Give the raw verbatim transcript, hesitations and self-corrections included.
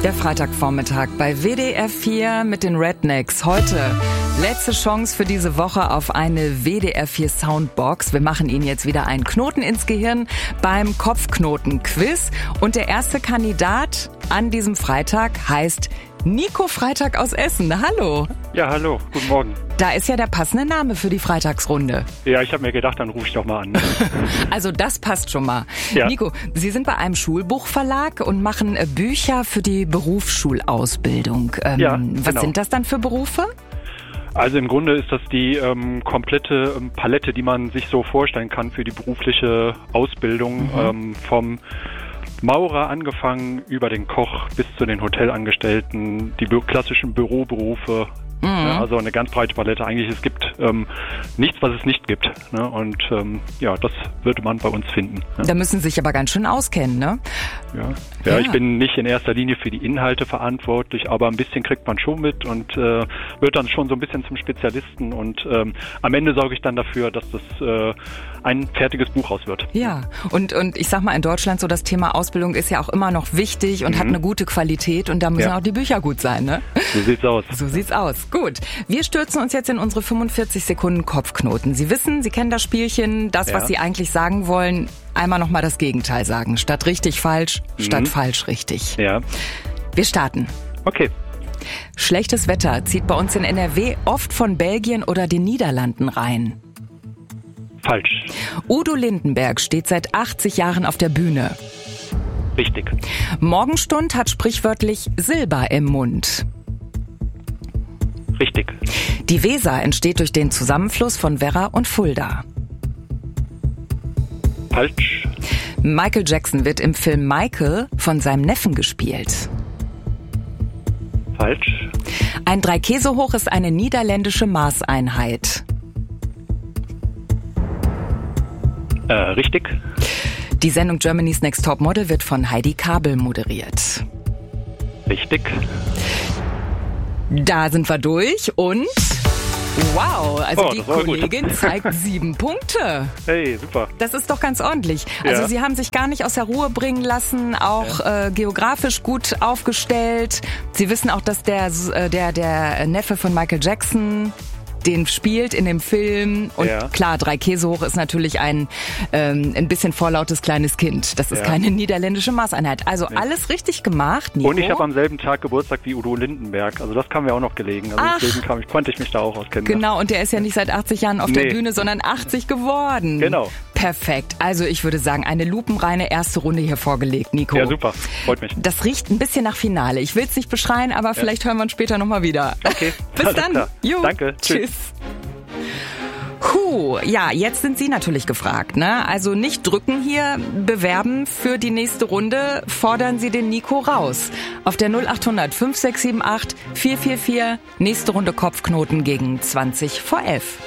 Der Freitagvormittag bei W D R vier mit den Rednecks. Heute letzte Chance für diese Woche auf eine W D R vier Soundbox. Wir machen Ihnen jetzt wieder einen Knoten ins Gehirn beim Kopfknoten-Quiz. Und der erste Kandidat an diesem Freitag heißt Nico Freitag aus Essen. Hallo. Ja, hallo. Guten Morgen. Da ist ja der passende Name für die Freitagsrunde. Ja, ich habe mir gedacht, dann rufe ich doch mal an. Also das passt schon mal. Ja. Nico, Sie sind bei einem Schulbuchverlag und machen Bücher für die Berufsschulausbildung. Ähm, Ja, was genau. sind das dann für Berufe? Also im Grunde ist das die ähm, komplette ähm, Palette, die man sich so vorstellen kann für die berufliche Ausbildung, Mhm. ähm, vom Maurer angefangen über den Koch bis zu den Hotelangestellten, die bü- klassischen Büroberufe. Mhm. Ja, also eine ganz breite Palette. Eigentlich, es gibt ähm, nichts, was es nicht gibt. Ne? Und ähm, ja, das würde man bei uns finden. Ne? Da müssen Sie sich aber ganz schön auskennen, ne? Ja. Ja, Ja. ich bin nicht in erster Linie für die Inhalte verantwortlich, aber ein bisschen kriegt man schon mit und äh, wird dann schon so ein bisschen zum Spezialisten und ähm, am Ende sorge ich dann dafür, dass das äh, ein fertiges Buch raus wird. Ja, und, und ich sag mal, in Deutschland so das Thema Ausbildung ist ja auch immer noch wichtig und Mhm. hat eine gute Qualität und da müssen Ja. auch die Bücher gut sein, ne? So sieht's aus. So sieht's aus. Gut. Wir stürzen uns jetzt in unsere fünfundvierzig Sekunden Kopfknoten. Sie wissen, Sie kennen das Spielchen, das, Ja. was Sie eigentlich sagen wollen, einmal nochmal das Gegenteil sagen. Statt richtig falsch, statt Mhm. falsch richtig. Ja, Wir starten. okay. Schlechtes Wetter zieht bei uns in N R W oft von Belgien oder den Niederlanden rein. Falsch. Udo Lindenberg steht seit achtzig Jahren auf der Bühne. Richtig. Morgenstund hat sprichwörtlich Silber im Mund. Richtig. Die Weser entsteht durch den Zusammenfluss von Werra und Fulda. Falsch. Michael Jackson wird im Film Michael von seinem Neffen gespielt. Falsch. Ein Drei-Käse-Hoch ist eine niederländische Maßeinheit. Äh, richtig. Die Sendung Germany's Next Topmodel wird von Heidi Kabel moderiert. Richtig. Da sind wir durch und wow, also Oh, die das war gut. Kollegin zeigt sieben Punkte. Hey, super. Das ist doch ganz ordentlich. Also Ja. Sie haben sich gar nicht aus der Ruhe bringen lassen, auch äh, geografisch gut aufgestellt. Sie wissen auch, dass der, äh, der, der Neffe von Michael Jackson den spielt in dem Film. Und Ja. klar, Drei Käse hoch ist natürlich ein ähm, ein bisschen vorlautes kleines Kind. Das ist Ja. keine niederländische Maßeinheit. Also alles richtig gemacht, Nico. Und ich habe am selben Tag Geburtstag wie Udo Lindenberg. Also das kam mir auch noch gelegen. Also Ach. deswegen kam ich, konnte ich mich da auch auskennen. Genau, und der ist ja nicht seit achtzig Jahren auf der Nee. Bühne, sondern achtzig geworden. Genau. Perfekt. Also ich würde sagen, eine lupenreine erste Runde hier vorgelegt, Nico. Ja, super. Freut mich. Das riecht ein bisschen nach Finale. Ich will es nicht beschreien, aber vielleicht hören wir uns später nochmal wieder. Okay. Bis Alles dann. klar. Jo. Danke. Tschüss. Tschüss. Puh, ja, jetzt sind Sie natürlich gefragt, ne? Also nicht drücken hier, bewerben für die nächste Runde, fordern Sie den Nico raus. Auf der null acht hundert fünf sechs sieben acht vier vier vier, nächste Runde Kopfknoten gegen zwanzig vor elf.